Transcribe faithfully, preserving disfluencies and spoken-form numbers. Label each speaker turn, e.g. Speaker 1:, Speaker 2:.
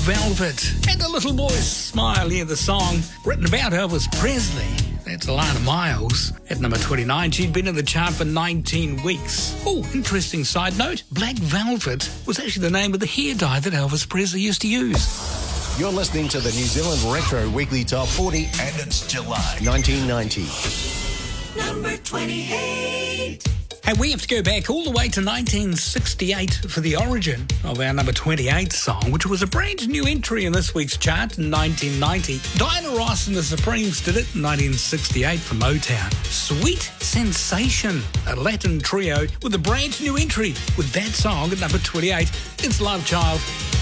Speaker 1: Velvet and a little boy's smile. Here, the song written about Elvis Presley. That's Alana Miles. At number twenty-nine, she'd been in the chart for nineteen weeks. Oh, interesting side note, Black Velvet was actually the name of the hair dye that Elvis Presley used to use.
Speaker 2: You're listening to the New Zealand Retro Weekly Top forty, and it's July nineteen ninety.
Speaker 3: Number twenty-eight.
Speaker 1: And we have to go back all the way to nineteen sixty-eight for the origin of our number twenty-eight song, which was a brand new entry in this week's chart in nineteen ninety. Diana Ross and the Supremes did it in nineteen sixty-eight for Motown. Sweet Sensation, a Latin trio with a brand new entry with that song at number twenty-eight. It's Love Child.